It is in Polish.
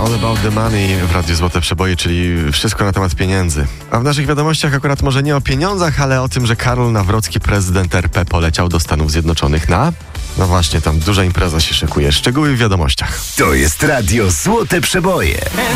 All About the Money w Radiu Złote Przeboje, czyli wszystko na temat pieniędzy. A w naszych wiadomościach akurat może nie o pieniądzach, ale o tym, że Karol Nawrocki, prezydent RP, poleciał do Stanów Zjednoczonych na... No właśnie, tam duża impreza się szykuje. Szczegóły w wiadomościach. To jest Radio Złote Przeboje.